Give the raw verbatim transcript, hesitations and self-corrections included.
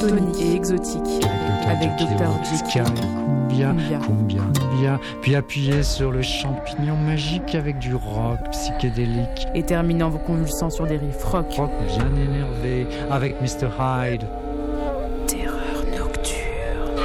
tonique et exotique avec docteur Jekyll. Cumbia, cumbia, cumbia, puis appuyez sur le champignon magique avec du rock psychédélique. Et terminant vos convulsions sur des riffs rock. Rock bien énervé avec mister Hyde.